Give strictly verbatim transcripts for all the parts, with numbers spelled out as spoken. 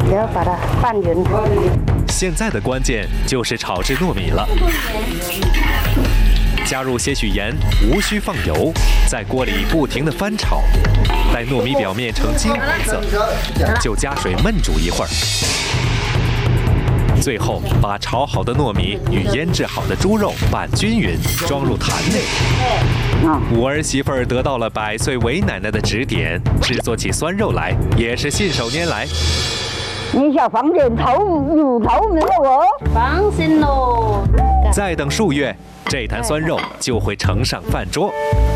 然后把它拌匀。 现在的关键就是炒制糯米了。加入些许盐，无需放油，在锅里不停地翻炒，待糯米表面呈金黄色，就加水焖煮一会儿。最后，把炒好的糯米与腌制好的猪肉拌均匀，装入坛内。五儿媳妇儿得到了百岁韦奶奶的指点，制作起酸肉来也是信手拈来。 你想放点头乳头没有哦？ 放心喽。 再等数月，这坛酸肉就会呈上饭桌。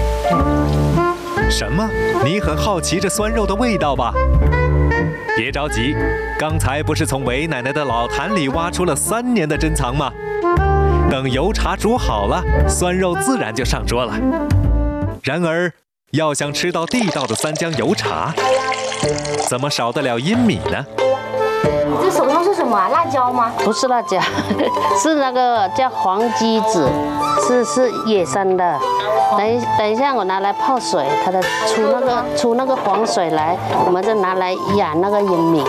什么？你很好奇这酸肉的味道吧？别着急，刚才不是从韦奶奶的老坛里挖出了三年的珍藏吗？等油茶煮好了，酸肉自然就上桌了。然而，要想吃到地道的三江油茶，怎么少得了阴米呢？ 这手上是什么啊？辣椒吗？ 不是辣椒，是那个叫黄鸡子，是是野生的。等一等一下，我拿来泡水，它的出那个出那个黄水来，我们就拿来养那个阴米。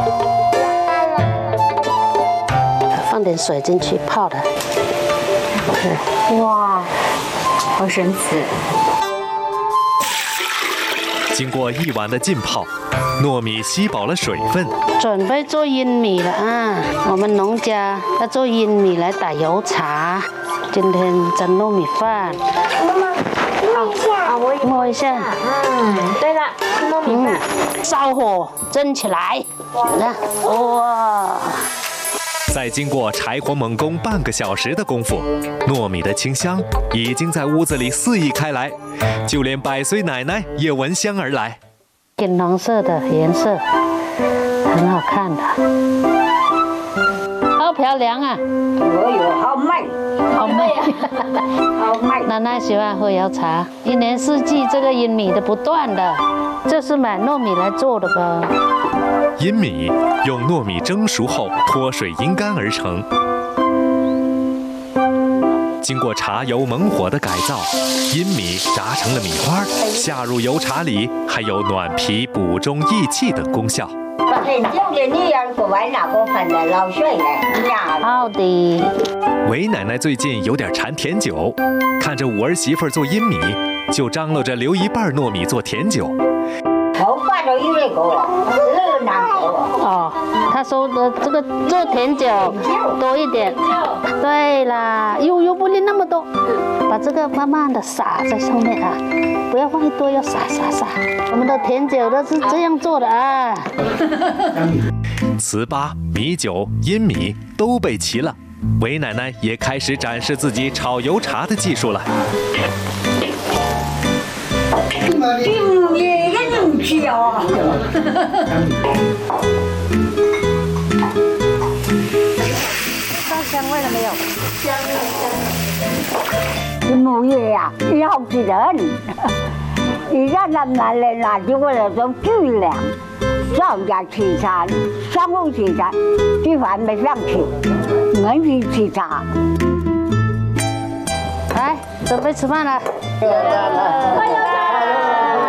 放点水进去泡的。 哇，好神奇！ 经过一晚的浸泡，糯米吸饱了水分， 准备做阴米了啊！我们农家要做阴米来打油茶。今天蒸糯米饭。 妈妈，摸一下，啊，我摸一下。 嗯，对了，糯米饭。 嗯，烧火蒸起来。看，哇！ 再经过柴火猛攻半个小时的功夫，糯米的清香已经在屋子里肆意开来，就连百岁奶奶也闻香而来。 金黄色的颜色，很好看的，好漂亮啊！ 我有好卖， 好美啊，好卖。 奶奶喜欢喝油茶，一年四季这个阴米的不断的，这是买糯米来做的吧？ 阴米用糯米蒸熟后脱水阴干而成，经过茶油猛火的改造，阴米炸成了米花，下入油茶里，还有暖脾、补中益气等功效。 好的。 韦奶奶最近有点馋甜酒，看着五儿媳妇做阴米，就张罗着留一半糯米做甜酒。 哦，他说的这个做甜酒多一点。对啦，又又不能那么多，把这个慢慢的撒在上面啊，不要放一多，要撒撒撒。我们的甜酒都是这样做的啊。 糍粑、米酒、阴米都备齐了，韦奶奶也开始展示自己炒油茶的技术了。 到香味了没有？ 香了， 你木叶呀，你好几人，你让他拿来拿去为了做质量，上家吃茶，上午吃茶，吃饭没上去，硬是吃茶。 来，准备吃饭了。 快点！